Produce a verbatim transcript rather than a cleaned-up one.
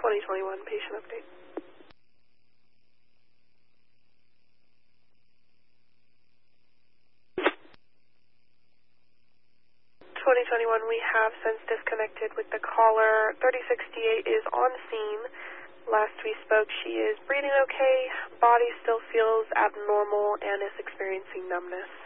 twenty twenty-one patient update. twenty twenty-one, we have since disconnected with the caller. thirty sixty-eight is on scene. Last we spoke, she is breathing okay, body still feels abnormal, and is experiencing numbness.